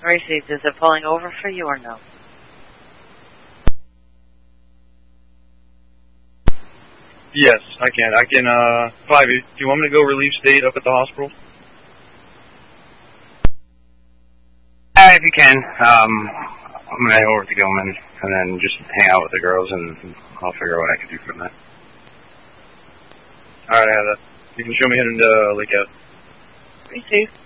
Received. Is it pulling over for you or no? Yes, I can. Five, do you want me to go relieve state up at the hospital? If you can. I'm going to head over to Gilman and then just hang out with the girls, and I'll figure out what I can do from that. Alright, I have that. You can show me heading to Lake Ave. Received.